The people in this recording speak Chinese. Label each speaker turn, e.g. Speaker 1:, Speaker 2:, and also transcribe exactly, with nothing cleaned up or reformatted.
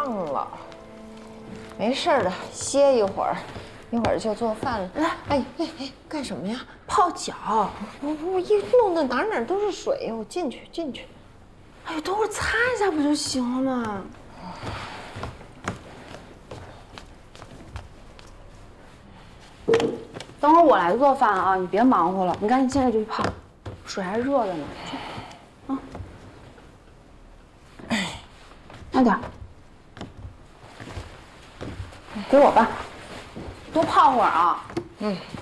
Speaker 1: 忘了。没事的，歇一会儿，一会儿就做饭了。来，哎哎哎，干什么呀？
Speaker 2: 泡脚。
Speaker 1: 我我一弄得哪哪都是水，我进去进去。
Speaker 2: 哎呦，等会儿擦一下不就行了吗？等会儿我来做饭啊，你别忙活了，你赶紧现在就去泡，水还热着呢。去，啊，慢点，给我吧，多泡会儿啊。嗯。